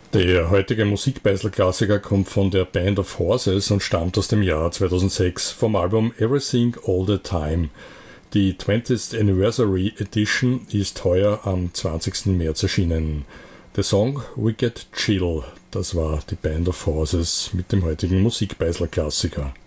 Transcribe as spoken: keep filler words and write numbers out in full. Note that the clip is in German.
Der heutige Musikbeißel-Klassiker kommt von der Band of Horses und stammt aus dem Jahr zweitausendsechs vom Album Everything All the Time. Die twentieth Anniversary Edition ist heuer am zwanzigsten März erschienen. Der Song Wicked Chill, das war die Band of Horses mit dem heutigen Musikbeißel-Klassiker.